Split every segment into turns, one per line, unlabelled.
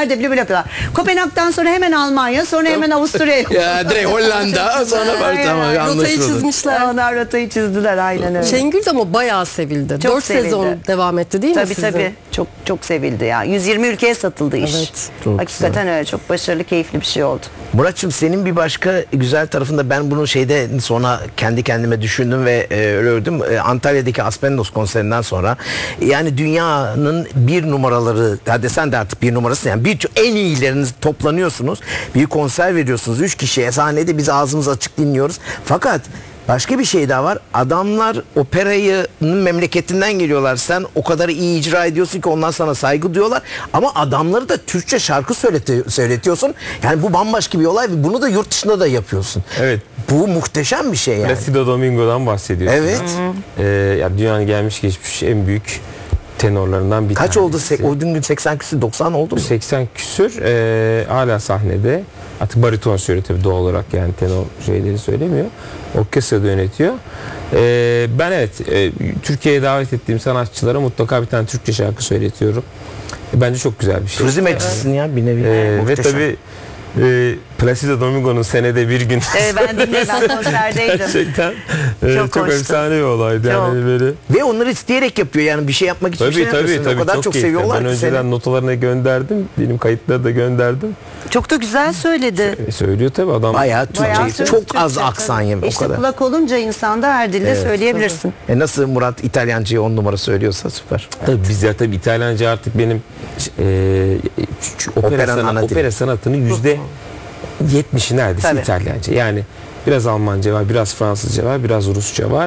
nerede bile böyle yapıyorlar. Kopenhag'dan sonra hemen Almanya, sonra hemen Avusturya.
Ya direkt Hollanda sonra var,
Aynen.
tamam
Rotayı
anlaşıldı.
çizmişler.
Onlar rotayı çizdiler aynen öyle.
Şengül de ama bayağı sevildi.
Çok
4
sevildi.
sezon devam etti değil mi
Tabii
sizin?
tabii. Çok çok sevildi ya. 120 ülkeye satıldı iş.
Evet.
Çok
Hakikaten öyle. Çok başarılı, keyifli bir şey oldu.
Muratçım, senin bir başka güzel tarafında, ben bunu şeyde sonra kendi kendime düşündüm ve ördüm. Antalya'daki Aspendos konserinden sonra yani dünyanın bir numaraları, hadi sen de artık bir numarasın yani, birçok en iyileriniz toplanıyorsunuz. Bir konser veriyorsunuz 3 kişiye sahnede, biz ağzımız açık dinliyoruz. Fakat başka bir şey daha var. Adamlar operayının memleketinden geliyorlar. Sen o kadar iyi icra ediyorsun ki onlar sana saygı duyuyorlar. Ama adamları da Türkçe şarkı söyletiyorsun. Yani bu bambaşka bir olay ve bunu da yurt dışında da yapıyorsun.
Evet.
Bu muhteşem bir şey yani.
Placido Domingo'dan bahsediyorsun.
Evet.
Ya dünyanın gelmiş geçmiş en büyük tenorlarından bir
Kaç
tanesi.
oldu? O gün 80 küsür 90 oldu mu?
80 küsür hala sahnede. Artık bariton söylüyor tabii doğal olarak, yani tenor şeyleri söylemiyor. Orkestrada yönetiyor. Ben evet Türkiye'ye davet ettiğim sanatçılara mutlaka bir tane Türkçe şarkı söyletiyorum. Bence çok güzel bir şey.
Turizm elçisisin ya bir nevi.
Ve
Muhteşem.
tabii Placido Domingo'nun senede bir gün
Ben dinledim, ben konserdeydim.
gerçekten
Çok
çok
hoştu.
efsane bir olaydı.
Çok.
Yani böyle.
Ve onları isteyerek yapıyor yani, bir şey yapmak için bir şey yapıyorsun. O kadar çok
keyifli.
seviyorlar
Ben
ki
önceden
seni.
notalarına gönderdim. Benim kayıtları da gönderdim.
Çok da güzel söyledi.
Söylüyor tabii adam.
Bayağı Türkçe.
Türkçe,
Çok az
Türkçe,
aksan
tabii.
yemi o
İşte
kadar.
kulak olunca insanda her dilde söyleyebilirsin.
Nasıl Murat İtalyancayı 10 numara söylüyorsa süper.
Tabii biz ya tabii İtalyanca artık benim
Operanın ana dili.
opera sanatının %70'i neredeyse
Tabii.
İtalyanca. Yani biraz Almanca var, biraz Fransızca var, biraz Rusça var.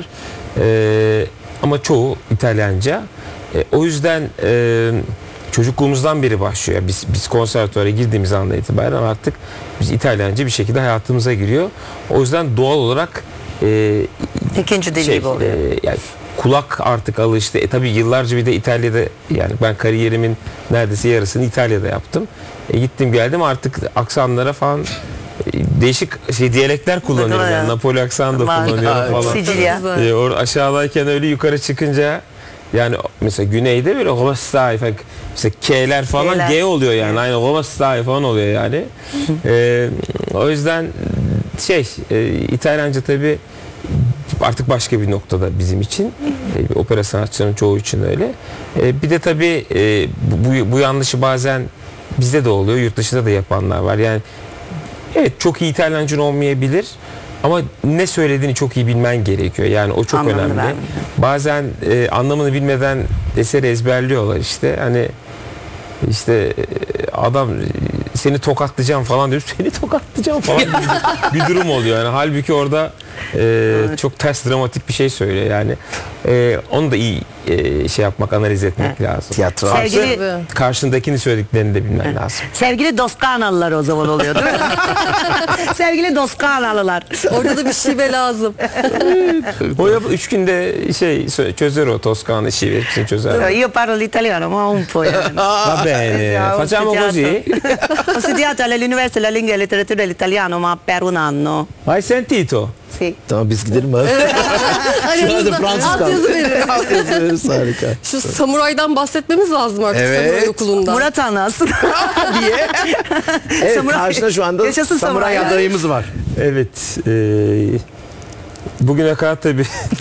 Ama çoğu İtalyanca. O yüzden çocukluğumuzdan beri başlıyor. Biz konservatuvara girdiğimiz andan itibaren artık biz İtalyanca bir şekilde hayatımıza giriyor. O yüzden doğal olarak
İkinci dil gibi oluyor.
yani kulak artık alıştı. Tabii yıllarca bir de İtalya'da, yani ben kariyerimin neredeyse yarısını İtalya'da yaptım. Gittim geldim artık aksanlara falan değişik diyalekler kullanıyorum.
Bakalım
Yani
ya.
Napoli aksanı da
Var.
kullanıyorum falan.
Sicilya.
Aşağıdayken öyle, yukarı çıkınca yani mesela güneyde böyle Hovastai falan, mesela K'ler falan
K'ler.
G oluyor yani, aynı Hovastai falan oluyor yani. O yüzden İtalyanca tabii artık başka bir noktada bizim için. Opera sanatçılarının çoğu için öyle. Bir de tabii bu yanlışı bazen bizde de oluyor, yurt dışında da yapanlar var. Yani evet, çok iyi İtalyancın olmayabilir ama ne söylediğini çok iyi bilmen gerekiyor. Yani o çok
Anlamını
önemli.
vermiyor.
Bazen anlamını bilmeden eseri ezberliyorlar işte. Hani işte adam seni tokatlayacağım falan diyor. Seni tokatlayacağım falan gibi bir durum oluyor. Yani halbuki orada çok ters, dramatik bir şey söylüyor yani. Onu da iyi şey yapmak, analiz etmek lazım.
Tiyatro.
Karşındakini söylediklerini de bilmen lazım.
Sevgili Doskanalılar o zaman oluyor değil mi? Sevgili Doskanalılar.
Orada da bir şive lazım.
O 3 günde çözer, o Toskana şive hepsini çözer.
Io parlo l'italiano, ma un po'.
Va bene, facciamo così.
Ho studiato all'Università della Lingua e Letteratura dell'Italiano, ma per un anno.
Hai sentito?
Sì.
Tamam biz gidelim abi. Şu anda Fransız
Altyazı verin.
Altyazı veririz, harika.
Şu samuraydan bahsetmemiz lazım artık,
Evet.
samuray okulunda.
Murat anlatsın.
Diye. Evet,
Samuray-
karşında şu anda
Yaşasın
samuray
samuray.
adayımız var.
Evet. Bugüne kadar tabii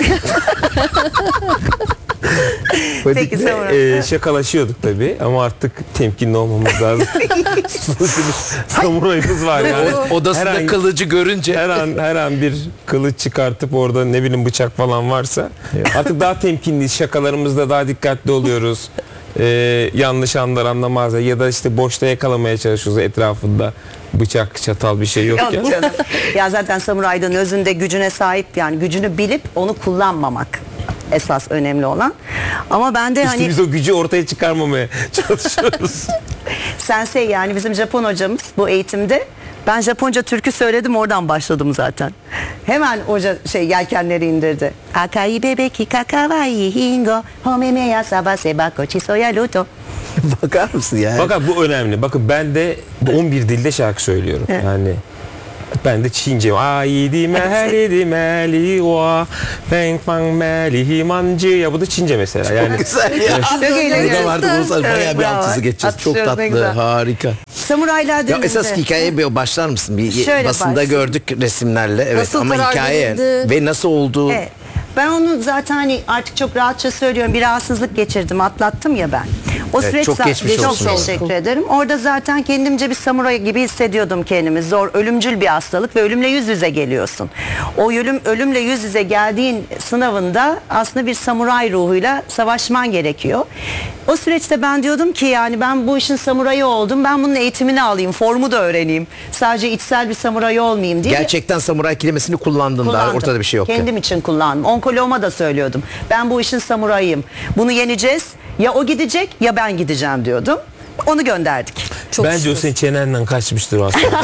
Peki, samuray.
şakalaşıyorduk tabii ama artık temkinli olmamız lazım. Samurayımız var yani.
Odasında
Her an-
kılıcı görünce.
Her an bir kılıç çıkartıp orada ne bileyim bıçak falan varsa artık daha temkinliyiz. Şakalarımızda daha dikkatli oluyoruz. Yanlış anlamazlar ya da işte boşta yakalamaya çalışıyoruz, etrafında bıçak, çatal bir şey yokken.
Yok canım. Ya zaten samuraydan özünde gücüne sahip, yani gücünü bilip onu kullanmamak esas önemli olan. Ama ben de
İşte
hani
biz o gücü ortaya çıkarmamaya çalışıyoruz.
sensei, yani bizim Japon hocamız bu eğitimde, ben Japonca türkü söyledim, oradan başladım zaten. Hemen hoca yelkenleri indirdi. Akai bebeki kakawai hingo homeme ya sabase bako chisoya luto.
Bakar mısın yani?
Bakın bu önemli. Bakın ben de 11 dilde şarkı söylüyorum. Yani Ben de Çince. Aydi mehli meli wa feng fang meli himancı. Ya bu da Çince mesela. Yani
Güzel ya.
Çok eğlenceli.
Burada vardı bunu bayağı
Evet,
bir
bravo.
alt çizgi geçeceğiz. Çok
Atışıyoruz, ne
tatlı,
güzel.
harika.
Samuraylar
Ya
döneminde.
esas hikayeye bir başlar mısın? Bir
Şöyle
basında
başlayayım.
gördük resimlerle. Evet
Nasıl
ama
karar
hikaye
verildi?
ve nasıl oldu?
Evet. Ben onu zaten hani artık çok rahatça söylüyorum. Bir rahatsızlık geçirdim, atlattım ya ben. O
Evet,
süreç
çok geçmiş
çok
olsun.
teşekkür ederim. Orada zaten kendimce bir samuray gibi hissediyordum kendimi. Zor, ölümcül bir hastalık ve ölümle yüz yüze geliyorsun. O ölümle yüz yüze geldiğin sınavında aslında bir samuray ruhuyla savaşman gerekiyor. O süreçte ben diyordum ki yani ben bu işin samurayı oldum. Ben bunun eğitimini alayım, formu da öğreneyim. Sadece içsel bir samuray olmayayım diye.
Gerçekten samuray kelimesini kullandın da
Kullandım.
ortada bir şey yok.
Kendim için kullandım. Onkoloğuma da söylüyordum. Ben bu işin samurayıyım. Bunu yeneceğiz. Ya o gidecek ya ben gideceğim diyordum. Onu gönderdik.
Çok
bence o
şükür.
senin çenenden kaçmıştır o aslında.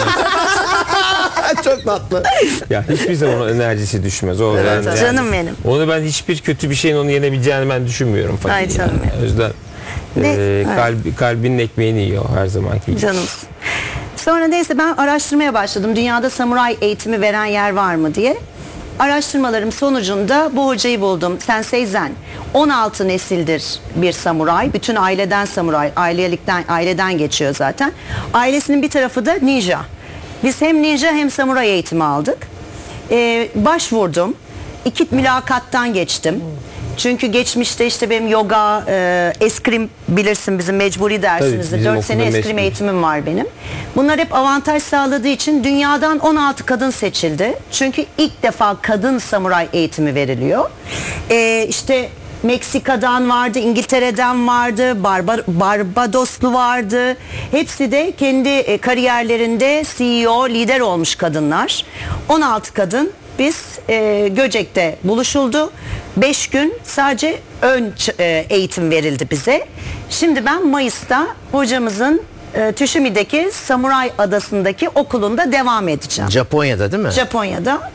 Çok tatlı.
Ya hiçbir zaman o enerjisi düşmez. O
Evet,
yani-
canım benim.
Onu ben hiçbir kötü bir şeyin onu yenebileceğini ben düşünmüyorum. Fakir
Ay canım
yani.
benim.
O yüzden
Ne? Evet.
kalbinin ekmeğini yiyor her zamanki gibi.
Canım. Sonra neyse ben araştırmaya başladım. Dünyada samuray eğitimi veren yer var mı diye. Araştırmalarım sonucunda bu hocayı buldum. Sensei Zen. 16 nesildir bir samuray. Bütün aileden samuray. Aileden geçiyor zaten. Ailesinin bir tarafı da ninja. Biz hem ninja hem samuray eğitimi aldık. Başvurdum. 2 mülakattan geçtim. Çünkü geçmişte işte benim yoga, eskrim bilirsin bizim mecburi dersimizde.
bizim
4 sene
okulda
eskrim
mecburi.
eğitimim var benim. Bunlar hep avantaj sağladığı için dünyadan 16 kadın seçildi. Çünkü ilk defa kadın samuray eğitimi veriliyor. İşte Meksika'dan vardı, İngiltere'den vardı, Barbadoslu vardı. Hepsi de kendi kariyerlerinde CEO, lider olmuş kadınlar. 16 kadın biz Göcek'te buluşuldu. 5 gün sadece eğitim verildi bize. Şimdi ben Mayıs'ta hocamızın Tsushimi'deki Samuray Adası'ndaki okulunda devam edeceğim.
Japonya'da değil mi?
Japonya'da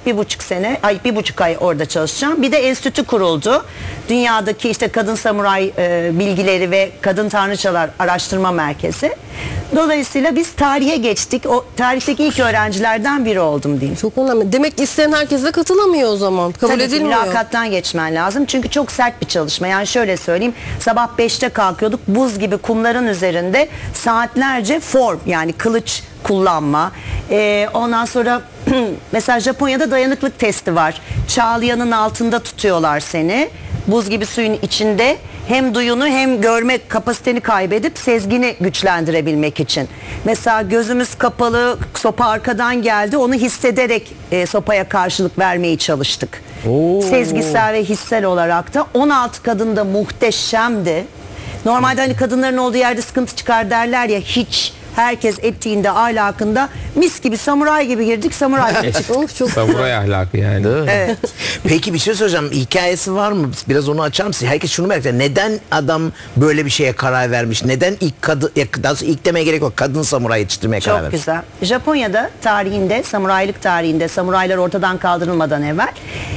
1,5 ay orada çalışacağım. Bir de enstitü kuruldu. Dünyadaki işte kadın samuray bilgileri ve kadın tanrıçalar araştırma merkezi. Dolayısıyla biz tarihe geçtik. O tarihteki ilk öğrencilerden biri oldum diyeyim.
Çok önemli. Demek ki isteyen herkes de katılamıyor o zaman. Kabul
Tabii ki
edilmiyor.
mülakattan geçmen lazım. Çünkü çok sert bir çalışma. Yani şöyle söyleyeyim. Sabah 5'te kalkıyorduk. Buz gibi kumların üzerinde saatlerce form yani kılıç kullanma. Ondan sonra mesela Japonya'da dayanıklık testi var. Çağlayanın altında tutuyorlar seni. Buz gibi suyun içinde hem duyunu hem görme kapasiteni kaybedip sezgini güçlendirebilmek için. Mesela gözümüz kapalı, sopa arkadan geldi. Onu hissederek sopaya karşılık vermeye çalıştık. Sezgisel ve hissel olarak da 16 kadın da muhteşemdi. Normalde hani kadınların olduğu yerde sıkıntı çıkar derler ya, hiç. Herkes ettiğinde ahlakında mis gibi samuray gibi girdik, samuray gibi çıktık.
Of, çok
Samuray ahlakı yani.
Değil mi? Peki bir şey söyleyeceğim. Hikayesi var mı? Biraz onu açar mısın? Herkes şunu merak ediyor. Neden adam böyle bir şeye karar vermiş? Neden ilk kadın, daha doğrusu ilk demeye gerek yok. Kadın samuray yetiştirmeye karar
Çok
vermiş.
güzel. Japonya'da tarihinde, samuraylık tarihinde, samuraylar ortadan kaldırılmadan evvel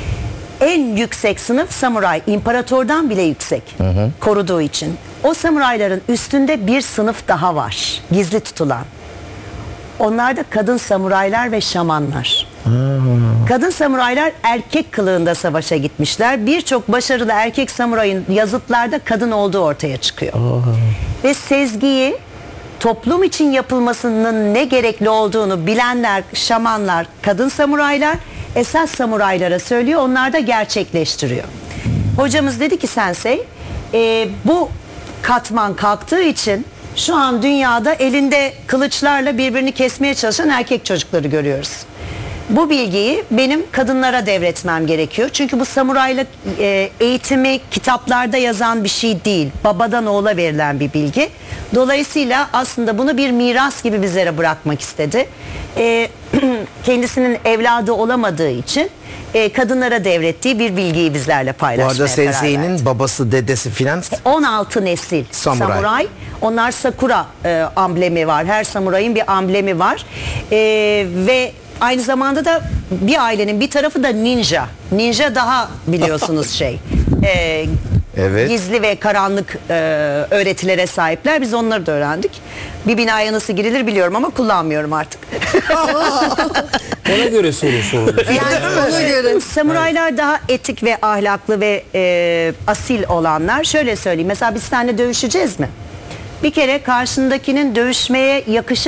en yüksek sınıf samuray. İmparatordan bile yüksek. Koruduğu için. O samurayların üstünde bir sınıf daha var. Gizli tutulan. Onlar da kadın samuraylar ve şamanlar. Kadın samuraylar erkek kılığında savaşa gitmişler. Birçok başarılı erkek samurayın yazıtlarda kadın olduğu ortaya çıkıyor. Ve sezgiyi toplum için yapılmasının ne gerekli olduğunu bilenler, şamanlar, kadın samuraylar esas samuraylara söylüyor. Onlar da gerçekleştiriyor. Hocamız dedi ki Sensei, bu katman kalktığı için şu an dünyada elinde kılıçlarla birbirini kesmeye çalışan erkek çocukları görüyoruz. Bu bilgiyi benim kadınlara devretmem gerekiyor. Çünkü bu samuraylık eğitimi kitaplarda yazan bir şey değil. Babadan oğula verilen bir bilgi. Dolayısıyla aslında bunu bir miras gibi bizlere bırakmak istedi. Kendisinin evladı olamadığı için kadınlara devrettiği bir bilgiyi bizlerle
Bu
paylaşmaya
arada
karar verdi.
Sensei'nin babası, dedesi filan
16 nesil samuray. Onlar sakura amblemi var. Her samurayın bir amblemi var. Ve aynı zamanda da bir ailenin bir tarafı da ninja. Ninja daha biliyorsunuz
Evet.
gizli ve karanlık öğretilere sahipler. Biz onları da öğrendik. Bir binaya nasıl girilir biliyorum ama kullanmıyorum artık.
Ona göre sorun.
Yani samuraylar daha etik ve ahlaklı ve asil olanlar. Şöyle söyleyeyim. Mesela biz seninle dövüşeceğiz mi? Bir kere karşındakinin dövüşmeye yakışır